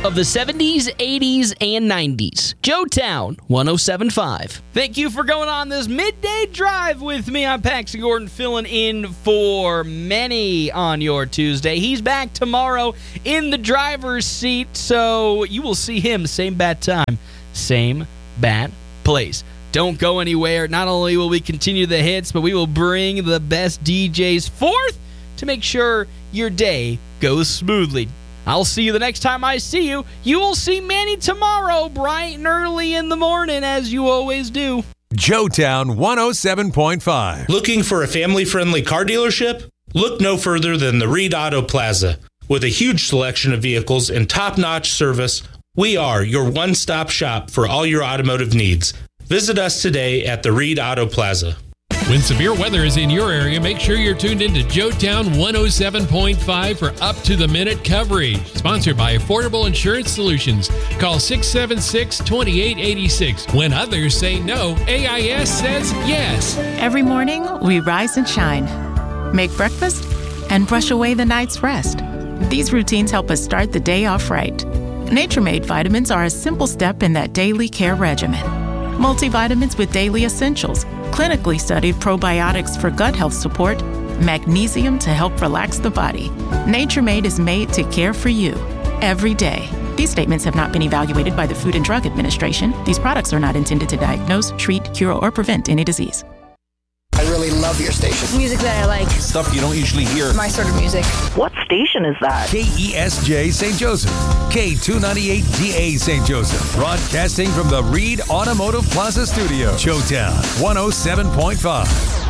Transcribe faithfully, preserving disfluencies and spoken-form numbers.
of the seventies, eighties, and nineties. Joetown one oh seven point five. Thank you for going on this midday drive with me. I'm Paxton Gordon, filling in for Manny on your Tuesday. He's back tomorrow in the driver's seat, so you will see him same bat time, same bat place. Don't go anywhere. Not only will we continue the hits, but we will bring the best D Js forth to make sure your day goes smoothly. I'll see you the next time I see you. You will see Manny tomorrow, bright and early in the morning, as you always do. Joetown one oh seven point five. Looking for a family-friendly car dealership? Look no further than the Reed Auto Plaza. With a huge selection of vehicles and top-notch service, we are your one-stop shop for all your automotive needs. Visit us today at the Reed Auto Plaza. When severe weather is in your area, make sure you're tuned into Joetown one oh seven point five for up-to-the-minute coverage. Sponsored by Affordable Insurance Solutions. Call six seven six, two eight eight six. When others say no, A I S says yes. Every morning, we rise and shine, make breakfast, and brush away the night's rest. These routines help us start the day off right. Nature Made vitamins are a simple step in that daily care regimen. Multivitamins with daily essentials, clinically studied probiotics for gut health support, magnesium to help relax the body. Nature Made is made to care for you every day. These statements have not been evaluated by the Food and Drug Administration. These products are not intended to diagnose, treat, cure, or prevent any disease. I really love your station. Music that I like. Stuff you don't usually hear. My sort of music. What station is that? K E S J Saint Joseph. K two ninety-eight D A Saint Joseph. Broadcasting from the Reed Automotive Plaza Studio. Joetown one oh seven point five.